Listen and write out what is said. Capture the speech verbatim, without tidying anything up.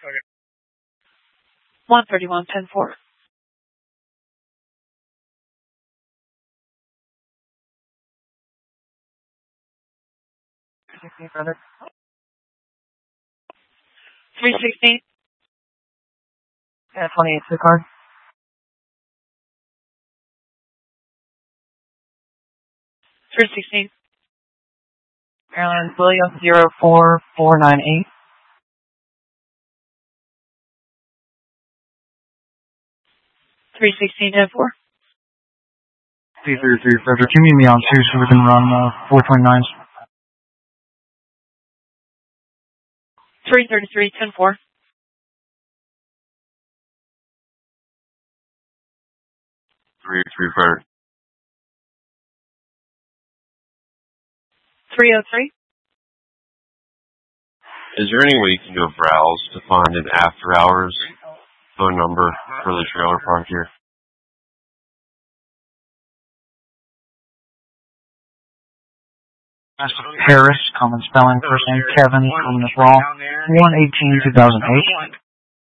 one thirty-one ten four. three sixteen. Yeah, twenty-eight to the card. three sixteen. Airlines William zero four four nine eight. three sixteen ten four. three three three, Frederick. You meet me on two so we can run uh, four twenty-nines. three thirty-three ten four. three three Frederick. three oh three. Is there any way you can go browse to find an after hours phone number for the trailer park here? Harris, common spelling, first name Kevin, common as wrong. one eighteen two thousand eight.